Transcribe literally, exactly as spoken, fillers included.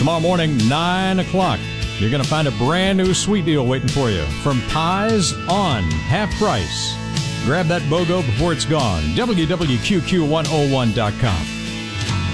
Tomorrow morning, nine o'clock, you're going to find a brand new sweet deal waiting for you. From Pies On, half price. Grab that BOGO before it's gone. W W Q Q one oh one dot com.